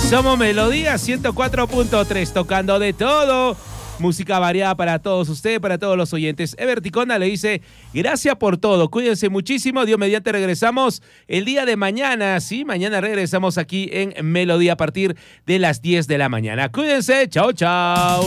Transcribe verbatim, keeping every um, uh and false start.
Somos Melodía ciento cuatro punto tres, tocando de todo. Música variada para todos ustedes, para todos los oyentes. Ever Ticona le dice, gracias por todo, cuídense muchísimo. Dios mediante regresamos el día de mañana. Sí, mañana regresamos aquí en Melodía a partir de las diez de la mañana. Cuídense, chao, chao.